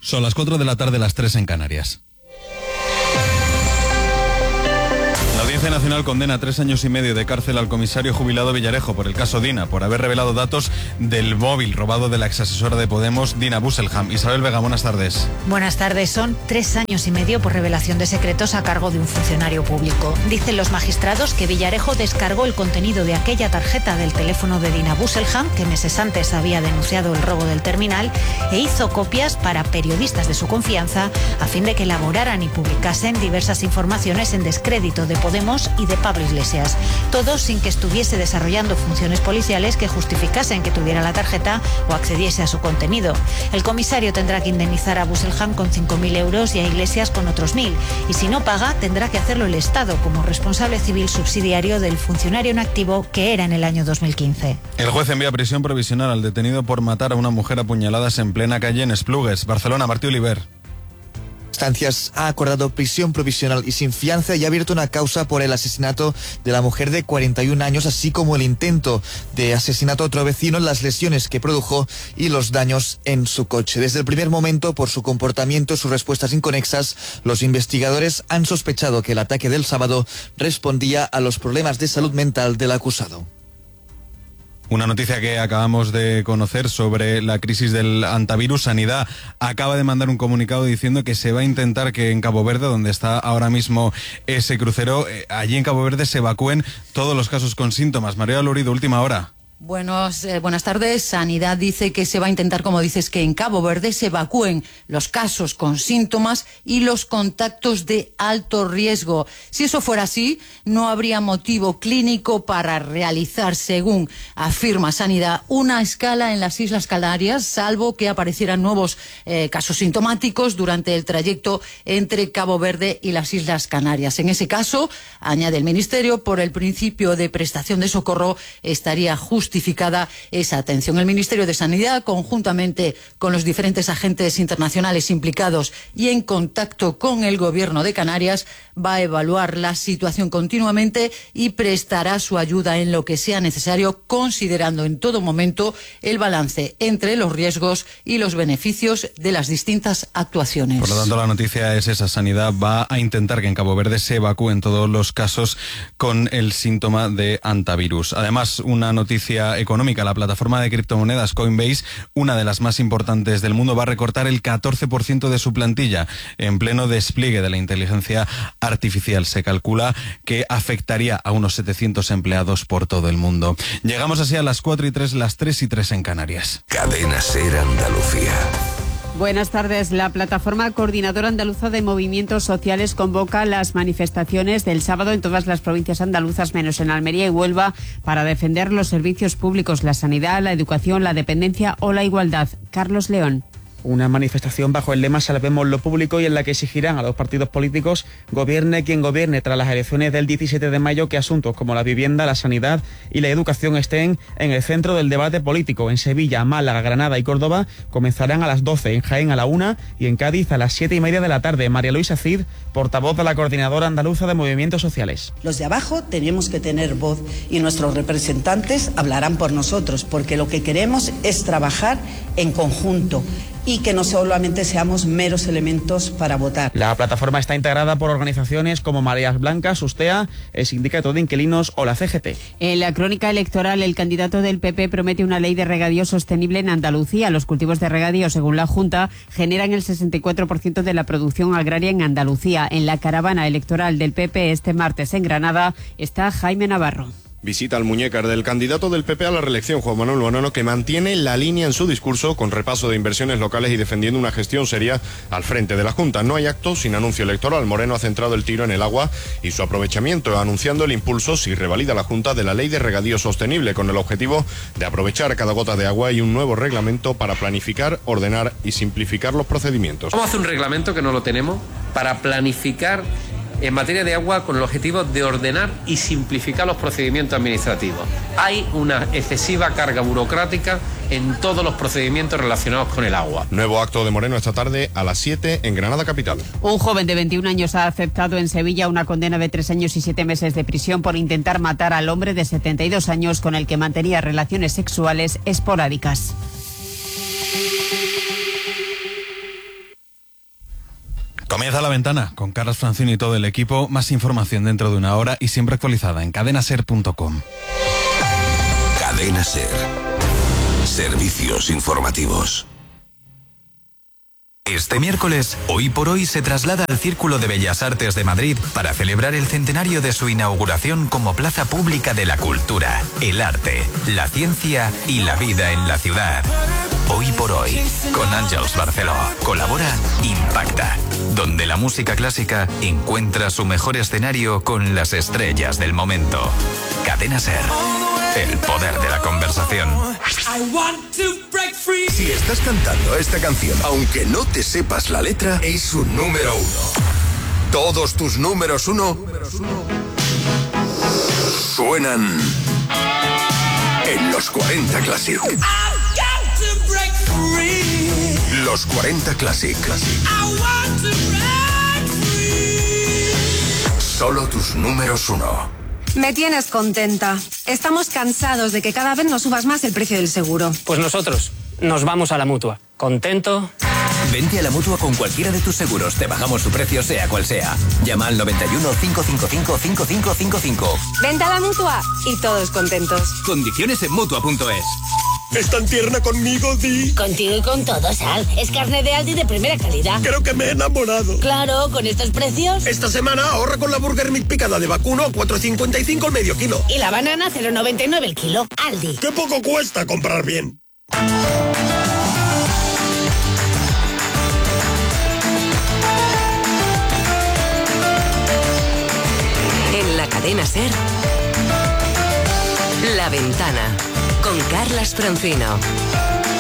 Son las 4 de la tarde, las 3 en Canarias. La Audiencia Nacional condena a 3 años y medio de cárcel al comisario jubilado Villarejo por el caso Dina, por haber revelado datos del móvil robado de la exasesora de Podemos, Dina Busselham. Isabel Vega, buenas tardes. Buenas tardes. Son 3 años y medio por revelación de secretos a cargo de un funcionario público. Dicen los magistrados que Villarejo descargó el contenido de aquella tarjeta del teléfono de Dina Busselham, que meses antes había denunciado el robo del terminal, e hizo copias para periodistas de su confianza a fin de que elaboraran y publicasen diversas informaciones en descrédito de Podemos y de Pablo Iglesias. Todo sin que estuviese desarrollando funciones policiales que justificasen que tuviera la tarjeta o accediese a su contenido. El comisario tendrá que indemnizar a Busselham con 5.000 euros y a Iglesias con otros 1.000. Y si no paga, tendrá que hacerlo el Estado como responsable civil subsidiario del funcionario en activo que era en el año 2015. El juez envía prisión provisional al detenido por matar a una mujer a puñaladas en plena calle en Esplugues, Barcelona. Martí Oliver. Instancias ha acordado prisión provisional y sin fianza y ha abierto una causa por el asesinato de la mujer de 41 años, así como el intento de asesinato a otro vecino, las lesiones que produjo y los daños en su coche. Desde el primer momento, por su comportamiento y sus respuestas inconexas, los investigadores han sospechado que el ataque del sábado respondía a los problemas de salud mental del acusado. Una noticia que acabamos de conocer sobre la crisis del antivirus. Sanidad acaba de mandar un comunicado diciendo que se va a intentar que en Cabo Verde, donde está ahora mismo ese crucero, allí en Cabo Verde se evacúen todos los casos con síntomas. María Lurido, última hora. Buenas tardes. Sanidad dice que se va a intentar, como dices, que en Cabo Verde se evacúen los casos con síntomas y los contactos de alto riesgo. Si eso fuera así, no habría motivo clínico para realizar, según afirma Sanidad, una escala en las Islas Canarias, salvo que aparecieran nuevos casos sintomáticos durante el trayecto entre Cabo Verde y las Islas Canarias. En ese caso, añade el Ministerio, por el principio de prestación de socorro, estaría justificada esa atención. El Ministerio de Sanidad, conjuntamente con los diferentes agentes internacionales implicados y en contacto con el Gobierno de Canarias, va a evaluar la situación continuamente y prestará su ayuda en lo que sea necesario, considerando en todo momento el balance entre los riesgos y los beneficios de las distintas actuaciones. Por lo tanto, la noticia es esa. Sanidad va a intentar que en Cabo Verde se evacúen todos los casos con el síntoma de antivirus. Además, una noticia económica. La plataforma de criptomonedas Coinbase, una de las más importantes del mundo, va a recortar el 14% de su plantilla en pleno despliegue de la inteligencia artificial. Se calcula que afectaría a unos 700 empleados por todo el mundo. Llegamos así a las 4:03, las 3:03 en Canarias. Cadena SER Andalucía. Buenas tardes. La Plataforma Coordinadora Andaluza de Movimientos Sociales convoca las manifestaciones del sábado en todas las provincias andaluzas, menos en Almería y Huelva, para defender los servicios públicos, la sanidad, la educación, la dependencia o la igualdad. Carlos León. Una manifestación bajo el lema Salvemos lo público y en la que exigirán a los partidos políticos, gobierne quien gobierne tras las elecciones del 17 de mayo, que asuntos como la vivienda, la sanidad y la educación estén en el centro del debate político. En Sevilla, Málaga, Granada y Córdoba comenzarán a las 12, en Jaén a la 1 y en Cádiz a las 7:30 de la tarde. María Luisa Cid, portavoz de la Coordinadora Andaluza de Movimientos Sociales. Los de abajo tenemos que tener voz y nuestros representantes hablarán por nosotros, porque lo que queremos es trabajar en conjunto y que no solamente seamos meros elementos para votar. La plataforma está integrada por organizaciones como Mareas Blancas, Ustea, el Sindicato de Inquilinos o la CGT. En la crónica electoral, el candidato del PP promete una ley de regadío sostenible en Andalucía. Los cultivos de regadío, según la Junta, generan el 64% de la producción agraria en Andalucía. En la caravana electoral del PP este martes en Granada está Jaime Navarro. Visita al Muñécar del candidato del PP a la reelección, Juan Manuel Bonano, que mantiene la línea en su discurso con repaso de inversiones locales y defendiendo una gestión seria al frente de la Junta. No hay acto sin anuncio electoral. Moreno ha centrado el tiro en el agua y su aprovechamiento, anunciando el impulso, si revalida la Junta, de la ley de regadío sostenible, con el objetivo de aprovechar cada gota de agua y un nuevo reglamento para planificar, ordenar y simplificar los procedimientos. Vamos a hacer un reglamento que no lo tenemos para planificar en materia de agua con el objetivo de ordenar y simplificar los procedimientos administrativos. Hay una excesiva carga burocrática en todos los procedimientos relacionados con el agua. Nuevo acto de Moreno esta tarde a las 7 en Granada capital. Un joven de 21 años ha aceptado en Sevilla una condena de 3 años y 7 meses de prisión por intentar matar al hombre de 72 años con el que mantenía relaciones sexuales esporádicas. Comienza La Ventana con Carlos Francino y todo el equipo. Más información dentro de una hora y siempre actualizada en cadenaser.com. Cadena Ser. Servicios informativos. Este miércoles, Hoy por Hoy se traslada al Círculo de Bellas Artes de Madrid para celebrar el centenario de su inauguración como plaza pública de la cultura, el arte, la ciencia y la vida en la ciudad. Hoy por Hoy, con Àngels Barceló. Colabora Impacta, donde la música clásica encuentra su mejor escenario con las estrellas del momento. Cadena Ser. El poder de la conversación. Si estás cantando esta canción, aunque no te sepas la letra, es su número 1. Todos tus números 1 suenan en los 40 Classic. Los 40 Classic. Solo tus números 1. Me tienes contenta. Estamos cansados de que cada vez nos subas más el precio del seguro. Pues nosotros nos vamos a la Mutua. ¿Contento? Vente a la Mutua con cualquiera de tus seguros. Te bajamos su precio sea cual sea. Llama al 91 555 5555. Vente a la Mutua y todos contentos. Condiciones en Mutua.es. ¿Es tan tierna conmigo, Di? Contigo y con todo, Sal. Es carne de Aldi de primera calidad. Creo que me he enamorado. Claro, con estos precios. Esta semana ahorra con la Burger Meat picada de vacuno, 4,55 el medio kilo. Y la banana, 0,99 el kilo. Aldi. ¡Qué poco cuesta comprar bien! En la cadena Ser, La Ventana, con Carlos Francino.